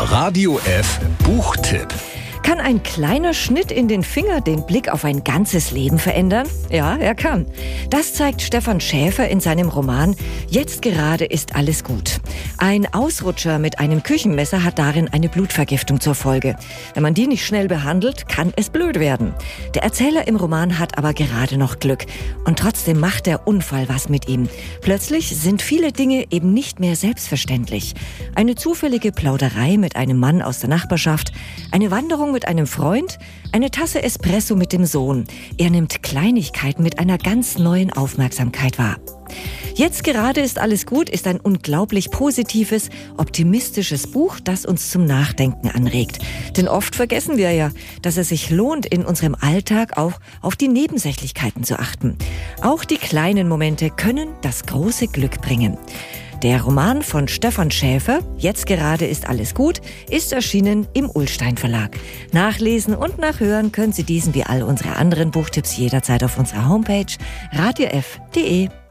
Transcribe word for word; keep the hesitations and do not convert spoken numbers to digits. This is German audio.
Radio F Buchtipp. Kann ein kleiner Schnitt in den Finger den Blick auf ein ganzes Leben verändern? Ja, er kann. Das zeigt Stefan Schäfer in seinem Roman Jetzt gerade ist alles gut. Ein Ausrutscher mit einem Küchenmesser hat darin eine Blutvergiftung zur Folge. Wenn man die nicht schnell behandelt, kann es blöd werden. Der Erzähler im Roman hat aber gerade noch Glück. Und trotzdem macht der Unfall was mit ihm. Plötzlich sind viele Dinge eben nicht mehr selbstverständlich. Eine zufällige Plauderei mit einem Mann aus der Nachbarschaft, eine Wanderung mit einem Freund, eine Tasse Espresso mit dem Sohn. Er nimmt Kleinigkeiten mit einer ganz neuen Aufmerksamkeit wahr. Jetzt gerade ist alles gut ist ein unglaublich positives, optimistisches Buch, das uns zum Nachdenken anregt. Denn oft vergessen wir ja, dass es sich lohnt, in unserem Alltag auch auf die Nebensächlichkeiten zu achten. Auch die kleinen Momente können das große Glück bringen. Der Roman von Stefan Schäfer, Jetzt gerade ist alles gut, ist erschienen im Ullstein Verlag. Nachlesen und nachhören können Sie diesen wie all unsere anderen Buchtipps jederzeit auf unserer Homepage radio f punkt de.